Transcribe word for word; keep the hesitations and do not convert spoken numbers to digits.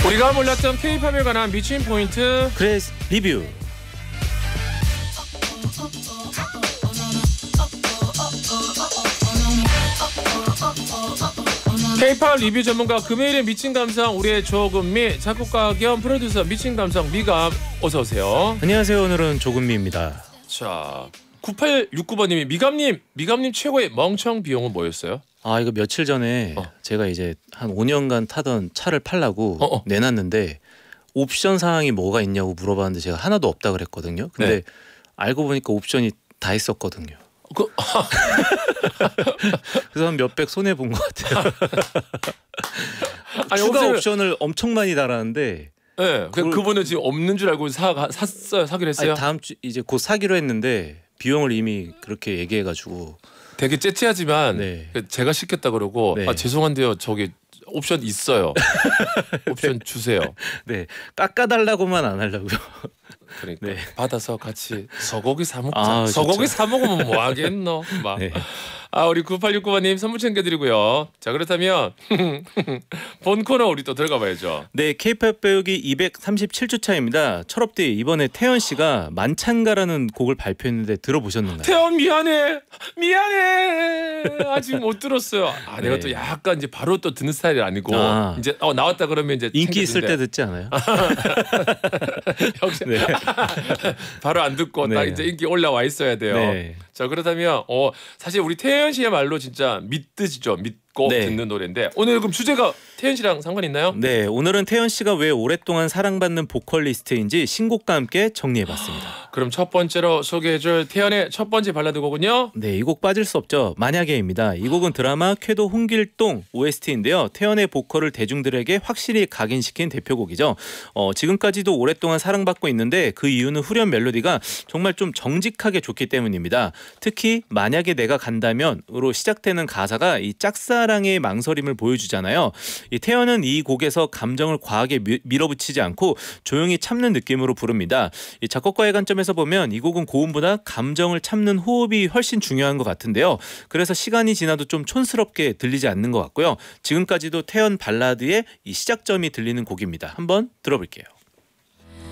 우리가 몰랐던 K-팝에 관한 미친 포인트 그래서 리뷰. K-팝 리뷰 전문가 금요일의 미친 감상 우리의 조금미 작곡가 겸 프로듀서 미친 감상 미감 어서 오세요. 안녕하세요. 오늘은 조금미입니다. 자, 구팔육구 번님이 미감님 미감님 최고의 멍청 비용은 뭐였어요? 아 이거 며칠 전에 어. 제가 이제 한 오 년간 타던 차를 팔라고 어, 어. 내놨는데 옵션 사항이 뭐가 있냐고 물어봤는데 제가 하나도 없다 그랬거든요. 근데 네. 알고 보니까 옵션이 다 있었거든요. 그, 그래서 한 몇백 손해 본 것 같아요. 아니, 추가 옵션을- 옵션을 엄청 많이 달았는데 네, 그 그걸- 그분은 지금 없는 줄 알고 사 샀어요, 사기로 했어요. 아니, 다음 주 이제 곧 사기로 했는데 비용을 이미 그렇게 얘기해가지고 되게 째째하지만 네. 제가 시켰다 그러고 네. 아 죄송한데요, 저기 옵션 있어요. 옵션 주세요. 네 깎아달라고만 안 하려고요. 그러니까 네. 받아서 같이 소고기 사 먹자. 아, 소고기 좋죠. 사 먹으면 뭐 하겠노? 막. 네. 아 우리 구팔육구 번님 선물 챙겨드리고요. 자 그렇다면 본 코너 우리 또 들어가 봐야죠. 네, K-팝 배우기 이백삼십칠 주 차입니다. 철업디 이번에 태연 씨가 만찬가라는 곡을 발표했는데 들어보셨나요? 태연 미안해, 미안해. 아직 못 들었어요. 아 내가 네. 또 약간 이제 바로 또 듣는 스타일이 아니고 아. 이제 어 나왔다 그러면 이제 인기 있을 때 챙겨주는데 듣지 않아요? 역시 네. 바로 안 듣고 딱 네. 이제 인기 올라와 있어야 돼요. 네. 자 그렇다면 어 사실 우리 태연 씨야말로 진짜 믿듯이죠. 믿고 네. 듣는 노래인데 오늘 그럼 주제가 태연 씨랑 상관 있나요? 네, 오늘은 태연 씨가 왜 오랫동안 사랑받는 보컬리스트인지 신곡과 함께 정리해봤습니다. 그럼 첫 번째로 소개해줄 태연의 첫 번째 발라드 곡은요. 네, 이 곡 빠질 수 없죠. 만약에입니다. 이 곡은 드라마 쾌도 홍길동 오에스티인데요. 태연의 보컬을 대중들에게 확실히 각인시킨 대표곡이죠. 어, 지금까지도 오랫동안 사랑받고 있는데 그 이유는 후렴 멜로디가 정말 좀 정직하게 좋기 때문입니다. 특히 만약에 내가 간다면으로 시작되는 가사가 이 짝사랑의 망설임을 보여주잖아요. 이 태연은 이 곡에서 감정을 과하게 미, 밀어붙이지 않고 조용히 참는 느낌으로 부릅니다. 이 작곡가의 관점에서 보면 이 곡은 고음보다 감정을 참는 호흡이 훨씬 중요한 것 같은데요. 그래서 시간이 지나도 좀 촌스럽게 들리지 않는 것 같고요. 지금까지도 태연 발라드의 이 시작점이 들리는 곡입니다. 한번 들어볼게요.